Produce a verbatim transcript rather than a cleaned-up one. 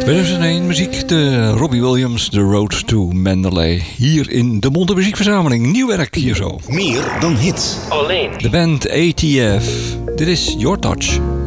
tweeduizend één muziek, de Robbie Williams, The Road to Mandalay. Hier in de Monte Muziekverzameling. Nieuw werk hier zo. Meer dan hits. Alleen. De band A T F. Dit is Your Touch.